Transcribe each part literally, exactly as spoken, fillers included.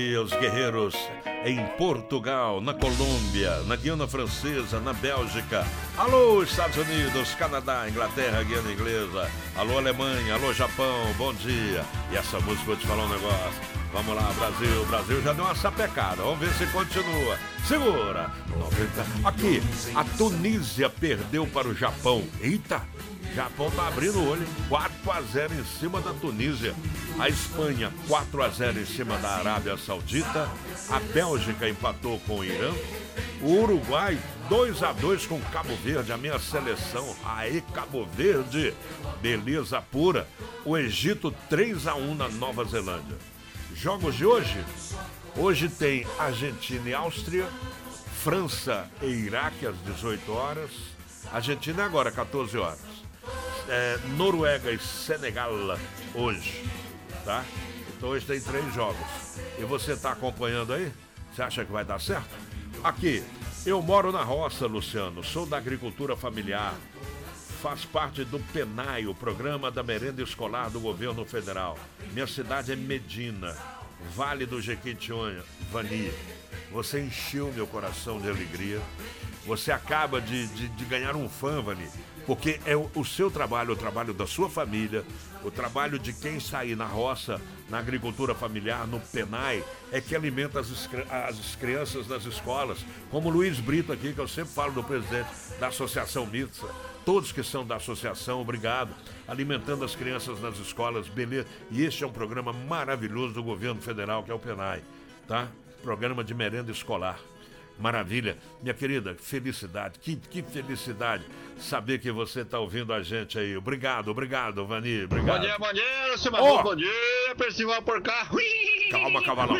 E os guerreiros em Portugal, na Colômbia, na Guiana Francesa, na Bélgica. Alô, Estados Unidos, Canadá, Inglaterra, Guiana Inglesa. Alô, Alemanha, alô, Japão, bom dia. E essa música, vou te falar um negócio. Vamos lá, Brasil, Brasil já deu uma sapecada. Vamos ver se continua. Segura. noventa. Aqui, a Tunísia perdeu para o Japão. Eita! Japão tá abrindo o olho, quatro a zero em cima da Tunísia. A Espanha, quatro a zero em cima da Arábia Saudita. A Bélgica empatou com o Irã. O Uruguai, dois a dois com Cabo Verde, a minha seleção. Aê, Cabo Verde, beleza pura. O Egito, três a um na Nova Zelândia. Jogos de hoje? Hoje tem Argentina e Áustria, França e Iraque às dezoito horas. Argentina agora, quatorze horas. É, Noruega e Senegal hoje, tá? Então hoje tem três jogos. E você tá acompanhando aí? Você acha que vai dar certo? Aqui, eu moro na roça, Luciano, sou da agricultura familiar. Faz parte do PENAI, o Programa da Merenda Escolar do Governo Federal. Minha cidade é Medina, Vale do Jequitinhonha, Vani. Você encheu meu coração de alegria. Você acaba de, de, de ganhar um fã, Vani, porque é o, o seu trabalho, o trabalho da sua família, o trabalho de quem está aí na roça, na agricultura familiar, no PENAI, é que alimenta as, as crianças nas escolas. Como o Luiz Brito aqui, que eu sempre falo do presidente da Associação Mitsa, todos que são da associação, obrigado, alimentando as crianças nas escolas, beleza. E este é um programa maravilhoso do governo federal, que é o PENAI, tá? Programa de merenda escolar. Maravilha, minha querida, felicidade, que, que felicidade saber que você está ouvindo a gente aí. Obrigado, obrigado, Vani, obrigado. Bom dia, bom dia, seu Marcos, oh. Bom dia, Percival por cá. Calma, cavalão.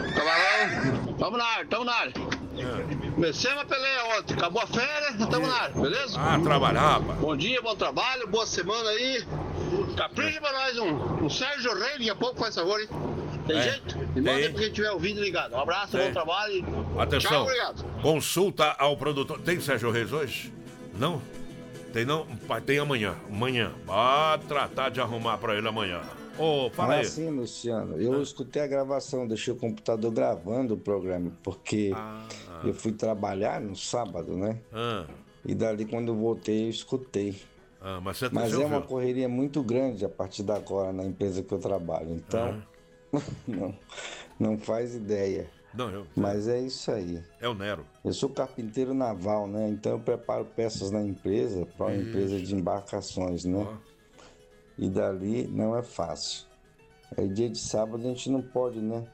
Cavalão, vamos na área, tamo na área. É. Comecemos a peleia ontem, acabou a férias, estamos na área, beleza? Ah, trabalhar, rapaz. Bom dia, bom trabalho, boa semana aí. Capricha pra nós um, um Sérgio Rei, daqui a pouco faz favor, hein? Tem é. jeito? E manda aí pra quem tiver ouvindo ligado. Um abraço, é. bom trabalho. Atenção. Tchau, obrigado. Consulta ao produtor. Tem Sérgio Reis hoje? Não? Tem não? Tem amanhã. Amanhã. Vai tratar de arrumar pra ele amanhã. Ô, oh, fala ah, aí. Sim, Luciano. Eu ah. escutei a gravação, deixei o computador gravando o programa, porque ah, ah. eu fui trabalhar no sábado, né? Ah. E dali quando eu voltei, eu escutei. Ah, mas você mas é uma correria muito grande a partir de agora na empresa que eu trabalho. Então, ah. não, não faz ideia. Não, eu, mas é isso aí. É o Nero. Eu sou carpinteiro naval, né? Então eu preparo peças na empresa, para uma Ixi. empresa de embarcações, né? Ah. E dali não é fácil. Aí dia de sábado a gente não pode, né?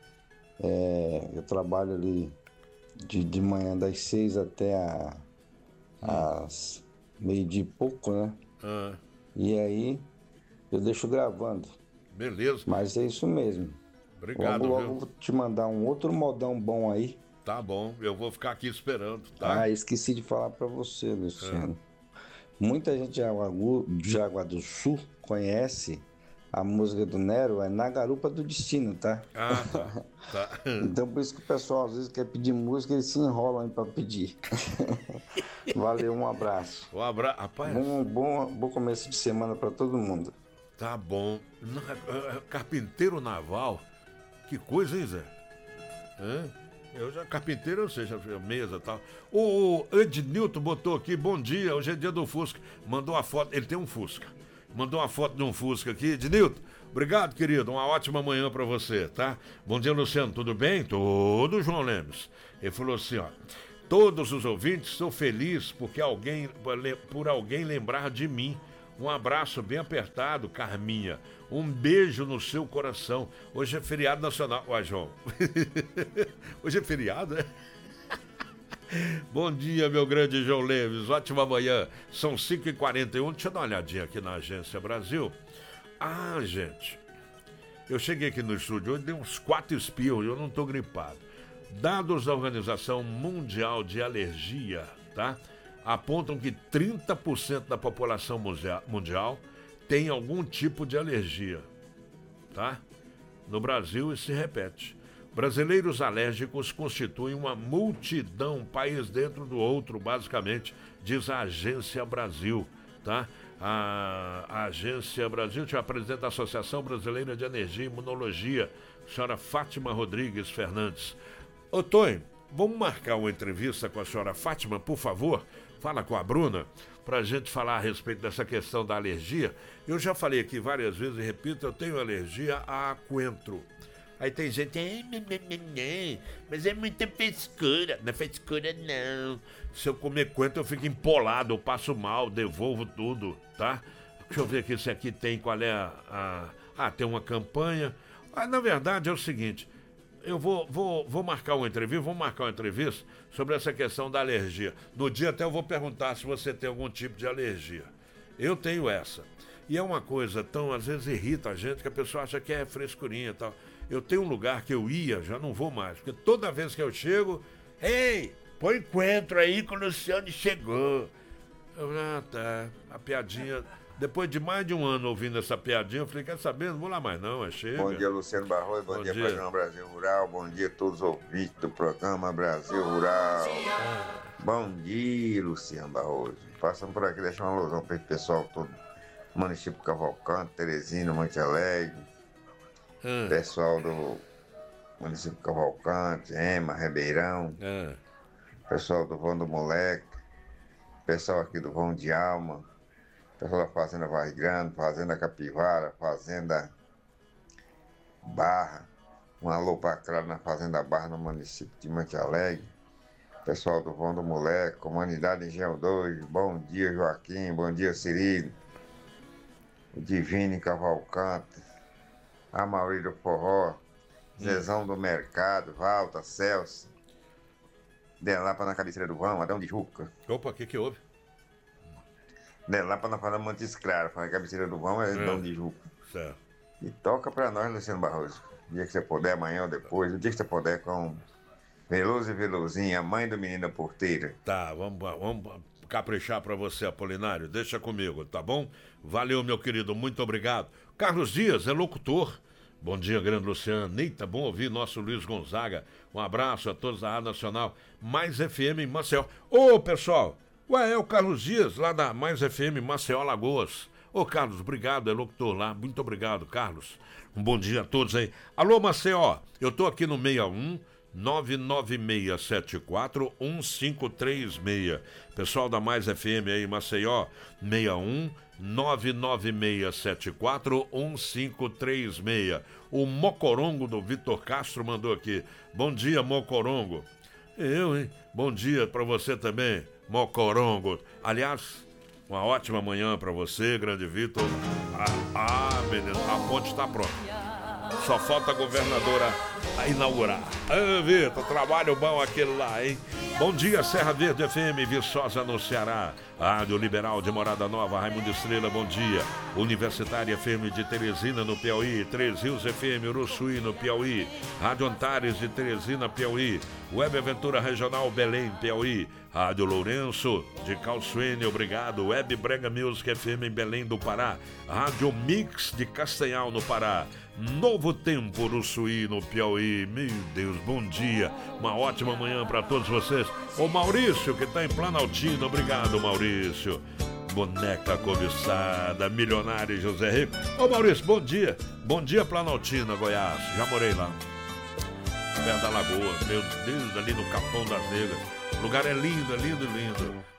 É, eu trabalho ali de, de manhã das seis até a, hum. as meio-dia e pouco, né? Ah. E aí eu deixo gravando. Beleza. Mas é isso mesmo. Obrigado, logo, viu? logo vou te mandar um outro modão bom aí. Tá bom, eu vou ficar aqui esperando, tá? Ah, esqueci de falar pra você, Luciano. Ah. Muita gente de Jaraguá do Sul conhece a música do Nero, é Na Garupa do Destino, tá? Ah, tá. tá. Então por isso que o pessoal às vezes quer pedir música, eles se enrolam aí pra pedir. Valeu, um abraço. Um abraço, rapaz. Um bom, bom começo de semana pra todo mundo. Tá bom. Carpinteiro naval, que coisa, hein, Zé? Hã? Eu já, carpinteiro, eu sei, já mesa e tal. O Ednilton botou aqui, bom dia, hoje é dia do Fusca. Mandou uma foto, ele tem um Fusca. Mandou uma foto de um Fusca aqui. Ednilton, obrigado, querido, uma ótima manhã pra você, tá? Bom dia, Luciano, tudo bem? Tudo, João Lemos. Ele falou assim, ó, todos os ouvintes, estou feliz porque alguém, por alguém lembrar de mim. Um abraço bem apertado, Carminha. Um beijo no seu coração. Hoje é feriado nacional. Ué, João. Hoje é feriado, é? Bom dia, meu grande João Leves. Ótima manhã. São cinco e quarenta e um. Deixa eu dar uma olhadinha aqui na Agência Brasil. Ah, gente. Eu cheguei aqui no estúdio hoje, dei uns quatro espirros e eu não estou gripado. Dados da Organização Mundial de Alergia, tá? Apontam que trinta por cento da população mundial tem algum tipo de alergia, tá? No Brasil isso se repete. Brasileiros alérgicos constituem uma multidão, um país dentro do outro, basicamente, diz a Agência Brasil, tá? A, a Agência Brasil te apresenta a Associação Brasileira de Energia e Imunologia, senhora Fátima Rodrigues Fernandes. Ô, Tonho, vamos marcar uma entrevista com a senhora Fátima, por favor? Fala com a Bruna, pra gente falar a respeito dessa questão da alergia. Eu já falei aqui várias vezes e repito, eu tenho alergia a coentro. Aí tem gente, mas é muita frescura. Não é frescura, não. Se eu comer coentro, eu fico empolado, eu passo mal, devolvo tudo, tá? Deixa eu ver aqui se aqui tem, qual é a... a... Ah, tem uma campanha. Ah, na verdade é o seguinte, eu vou, vou, vou marcar uma entrevista, vou marcar uma entrevista sobre essa questão da alergia. No dia até eu vou perguntar se você tem algum tipo de alergia. Eu tenho essa. E é uma coisa tão, às vezes irrita a gente, que a pessoa acha que é frescurinha e tal. Eu tenho um lugar que eu ia, já não vou mais, porque toda vez que eu chego, ei, põe coentro aí que o Luciano chegou. Eu, ah, tá, a piadinha... Depois de mais de um ano ouvindo essa piadinha, eu falei, quer saber, não vou lá mais não, é chega. Bom dia, Luciano Barroso, bom, bom dia, dia, programa Brasil Rural, bom dia a todos os ouvintes do programa Brasil Rural. Ah. Bom dia, Luciano Barroso. Passando por aqui, deixar uma alusão para esse pessoal todo, município Cavalcante, Teresina, Monte Alegre, ah. pessoal do município Cavalcante, Ema, Ribeirão, ah. pessoal do Vão do Moleque, pessoal aqui do Vão de Alma, pessoal da Fazenda Varre Grande, Fazenda Capivara, Fazenda Barra, um alô para Claro na Fazenda Barra, no município de Monte Alegre, pessoal do Vão do Moleque, Comunidade Engenho dois, bom dia Joaquim, bom dia Cirilo, o Divino Cavalcante, a Mauri do Forró, Zezão do Mercado, Valta, Celso, Delapa na cabeceira do Vão, Adão de Juca. Opa, o que que houve? Delapa na Fazenda Montes Claros, na cabeceira do Vão, é Adão de Juca. Certo. E toca pra nós, Luciano Barroso. O dia que você puder, amanhã ou depois, o dia que você puder com Veloso e Velozinha, a mãe do menino da porteira. Tá, vamos, vamos caprichar pra você, Apolinário. Deixa comigo, tá bom? Valeu, meu querido, muito obrigado. Carlos Dias é locutor. Bom dia, grande Luciano. Eita, bom ouvir nosso Luiz Gonzaga. Um abraço a todos da Rádio Nacional. Mais F M em Maceió. Ô, pessoal, ué, é o Carlos Dias, lá da Mais F M Maceió, Alagoas. Ô, Carlos, obrigado, é locutor lá. Muito obrigado, Carlos. Um bom dia a todos aí. Alô, Maceió, eu tô aqui no seis um nove nove seis sete quatro um cinco três seis. Pessoal da Mais F M aí, Maceió, seis um nove nove seis sete quatro um cinco três seis. O Mocorongo do Vitor Castro mandou aqui. Bom dia, Mocorongo. Eu, hein? Bom dia pra você também, Mocorongo. Aliás, uma ótima manhã pra você, grande Vitor. Ah, ah, menino, a ponte tá pronta. Só falta a governadora a inaugurar. Ah, Vitor, trabalho bom aquele lá, hein? Bom dia, Serra Verde F M, Viçosa no Ceará. Rádio Liberal de Morada Nova, Raimundo Estrela, bom dia. Universitária F M de Teresina, no Piauí. Três Rios F M, Uruçuí, no Piauí. Rádio Antares de Teresina, Piauí. Web Aventura Regional Belém, Piauí. Rádio Lourenço de Calçoene, obrigado. Web Brega Music F M em Belém do Pará. Rádio Mix de Castanhal, no Pará. Novo Tempo, Uruçuí, no Piauí. Meu Deus, bom dia. Uma ótima manhã para todos vocês. O Maurício, que está em Planaltina, obrigado, Maurício. Boneca cobiçada, milionário José Rico. Ô, Maurício, bom dia. Bom dia, Planaltina, Goiás. Já morei lá. Perto da Lagoa, meu Deus, ali no Capão das Negras. O lugar é lindo, é lindo, lindo.